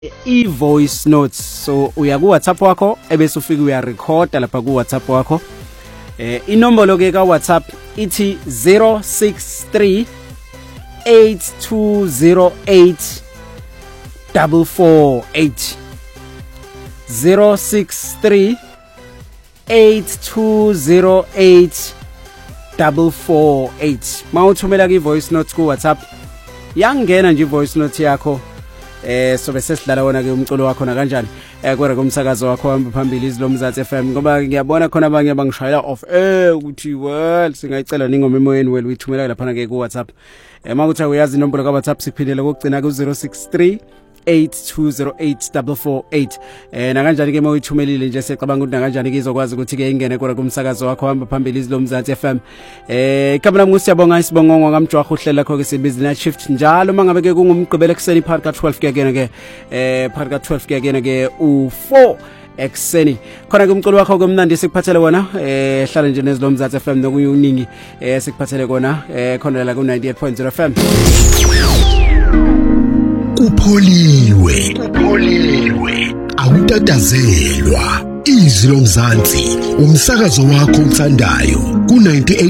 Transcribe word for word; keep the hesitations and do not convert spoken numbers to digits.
i-voice notes. So uya ku WhatsApp wakho ebese ufika uya recorda lapha ku WhatsApp wakho. Eh inombolo ke ka WhatsApp ithi zero six three eight two zero eight four four eight zero six three eight two zero eight four four eight. Mawuthumela ki voice note ku WhatsApp yangena nje voice note yakho eh sobe sesidlala wona ke umculo wakho na kanjani eh kwere kumsakazo wakho hamba phambili izilomzatsi F M ngoba ngiyabona khona abanye bangishayela off eh ukuthi well singayicela ningoma emoyeni wena uyithumela lapha ke ku WhatsApp eh makuthi uyazi inombolo ka WhatsApp siphindele kokugcina ku zero six three eight two zero eight four four eight eh na kanjani ke mawuyithumelile nje secabanga ukuthi kanjani ke izokwazi ukuthi ke ingene kwere kumsakazo wakho hamba phambili izilomzatsi F M eh kamera ngusiyabonga isibongo ngamjwaho uhlela kho ke sibizina shift njalo mangabe ke kungumgqibelo ekseni part ka twelve ke ke eh part ka twelve ke ke u four ekseni khona ke umculo wakho komnandi sikuphathele wona eh hlala nje nezilomzatsi F M nokunye uningi eh sikuphathele kona eh khona la ku ninety-eight point zero F M. Upholiwe upholiwe awutatazelwa izwi lomzansi umsakazo wakho uthandayo ku ninety-eight